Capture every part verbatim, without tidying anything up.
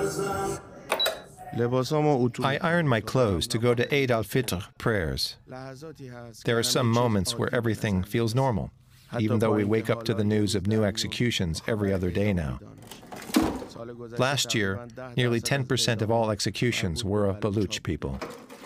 I iron my clothes to go to Eid al-Fitr prayers. There are some moments where everything feels normal, even though we wake up to the news of new executions every other day now. Last year, nearly ten percent of all executions were of Baluch people.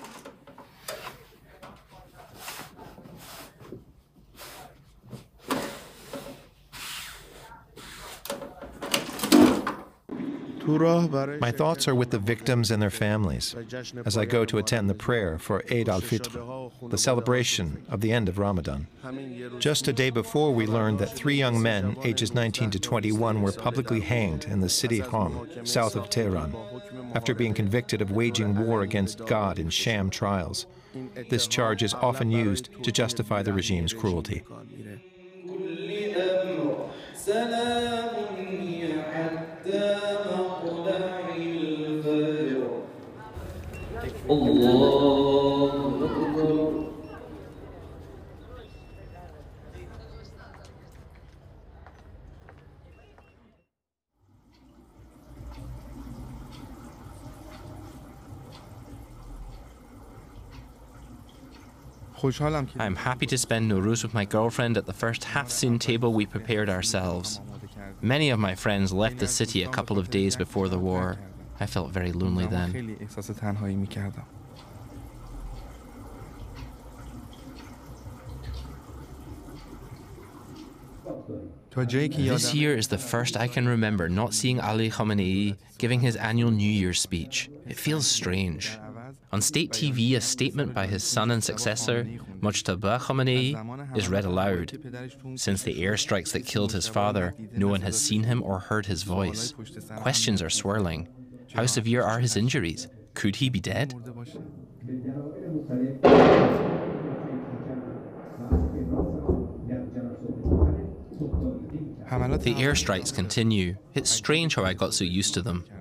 My thoughts are with the victims and their families as I go to attend the prayer for Eid al-Fitr, the celebration of the end of Ramadan. Just a day before, we learned that three young men, ages nineteen to twenty-one, were publicly hanged in the city Qom, south of Tehran, after being convicted of waging war against God in sham trials. This charge is often used to justify the regime's cruelty. I'm happy to spend Nowruz with my girlfriend at the first Hafsin table we prepared ourselves. Many of my friends left the city a couple of days before the war. I felt very lonely then. This year is the first I can remember not seeing Ali Khamenei giving his annual New Year's speech. It feels strange. On state T V, a statement by his son and successor, Mojtaba Khamenei, is read aloud. Since the airstrikes that killed his father, no one has seen him or heard his voice. Questions are swirling. How severe are his injuries? Could he be dead? The airstrikes continue. It's strange how I got so used to them.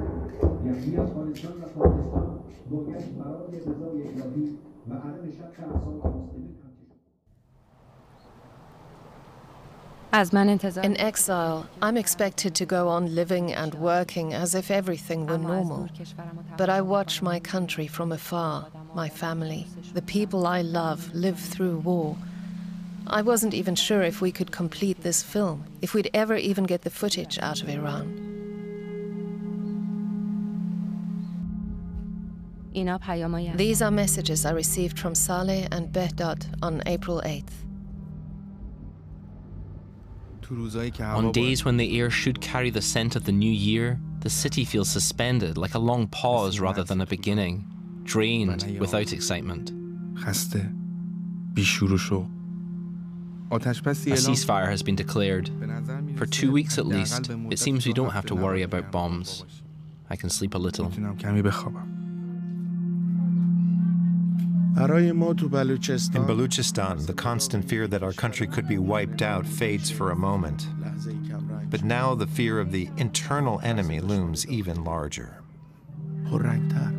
In exile, I'm expected to go on living and working as if everything were normal. But I watch my country from afar, my family, the people I love live through war. I wasn't even sure if we could complete this film, if we'd ever even get the footage out of Iran. These are messages I received from Saleh and Behdad on April eighth. On days when the air should carry the scent of the new year, the city feels suspended, like a long pause rather than a beginning, drained without excitement. A ceasefire has been declared. For two weeks at least, it seems we don't have to worry about bombs. I can sleep a little. In Baluchistan, the constant fear that our country could be wiped out fades for a moment. But now the fear of the internal enemy looms even larger.